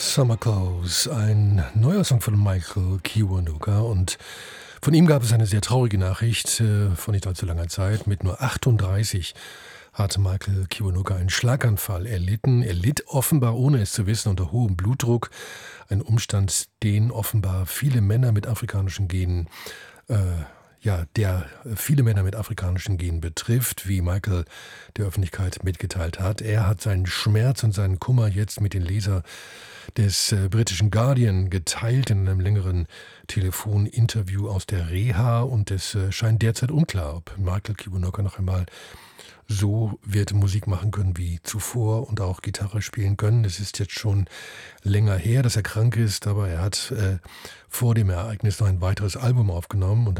Summer Clothes, ein neuer Song von Michael Kiwanuka, und von ihm gab es eine sehr traurige Nachricht vor nicht allzu langer Zeit. Mit nur 38 hat Michael Kiwanuka einen Schlaganfall erlitten. Er litt offenbar, ohne es zu wissen, unter hohem Blutdruck. Ein Umstand, den offenbar viele Männer mit afrikanischen Genen der viele Männer mit afrikanischen Genen betrifft, wie Michael der Öffentlichkeit mitgeteilt hat. Er hat seinen Schmerz und seinen Kummer jetzt mit den Lesern des britischen Guardian geteilt in einem längeren Telefoninterview aus der Reha, und es scheint derzeit unklar, ob Michael Kiwanuka noch einmal so wird Musik machen können wie zuvor und auch Gitarre spielen können. Es ist jetzt schon länger her, dass er krank ist, aber er hat vor dem Ereignis noch ein weiteres Album aufgenommen, und